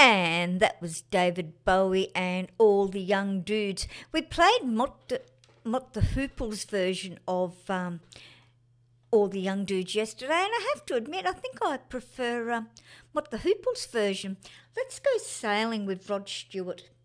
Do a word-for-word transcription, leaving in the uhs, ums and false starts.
And that was David Bowie and All the Young Dudes. We played Mott the, Mott the Hoople's version of um, All the Young Dudes yesterday, and I have to admit, I think I prefer um, Mott the Hoople's version. Let's go sailing with Rod Stewart.